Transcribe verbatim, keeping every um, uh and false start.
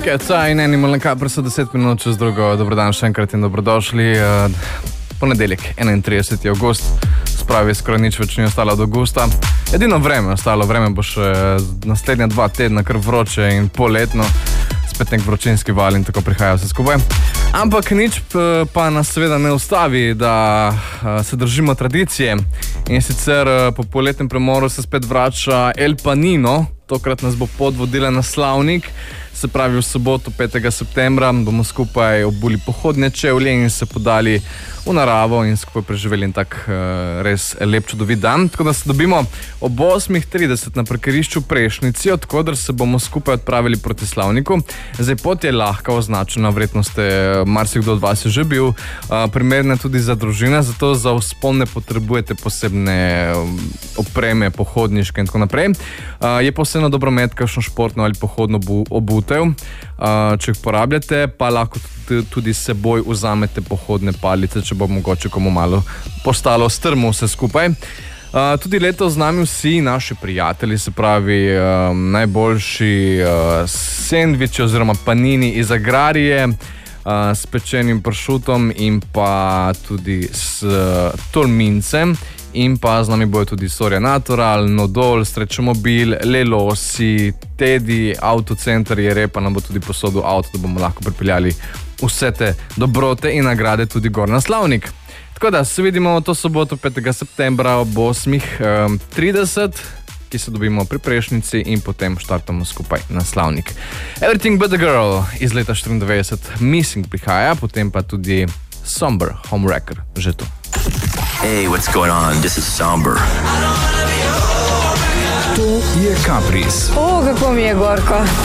Keca in Animal and Capri so deset minut čez drugo. Dobrodan še enkrat in dobrodošli. Ponedeljek, enaintrideseti avgust, spravi skoraj nič več ni ostalo od avgusta. Edino vreme ostalo, vreme bo še naslednja dva tedna kar vroče in poletno. Spet nek vročinski val in tako prihaja vse skupaj. Ampak nič pa nas seveda ne ustavi, da se držimo tradicije. In sicer po poletnem premoru se spet vrača El Panino. Tokrat nas bo pot vodila na Slavnik. Se pravi, v soboto petega septembra bomo skupaj obuli pohodne čevlje in se podali v naravo in skupaj preživeli en tak uh, res lep čudovit dan. Tako da se dobimo ob osmih trideset na parkirišču Prešnici, odkoder se bomo skupaj odpravili proti Slavniku. Zdaj pot je lahka označena, verjetno ste marsikdo od vas je že bil, uh, primerna tudi za družine, zato za vzpon ne potrebujete posebne opreme, pohodniške in tako naprej. Uh, je posebno dobro imeti kakšno športno ali pohodno obutev. Uh, če jih porabljate, pa lahko tudi s seboj vzamete pohodne palice, če bo mogoče komu malo postalo strmo vse skupaj. Uh, tudi letos z nami vsi naši prijatelji, se pravi uh, najboljši uh, sendviči oziroma panini iz Agrarije, uh, s pečenim pršutom in pa tudi s uh, tolmincem. In pa z nami bojo tudi Soria Natural, Nodol, Srečomobil, Lelosi, Teddy, Autocenter je repa, nam bo tudi posodil avto, da bomo lahko pripeljali vse te dobrote in nagrade tudi gor na Slavnik. Tako da se vidimo to soboto petega septembra ob osmih trideset, ki se dobimo pri Prešnici in potem štartamo skupaj na Slavnik. Everything but the girl iz leta štiriindevetdeset, Missing prihaja, potem pa tudi Somber, Homewrecker, že to. Hey, what's going on? This is Somber. To je Capri's. O, kako mi je gorko.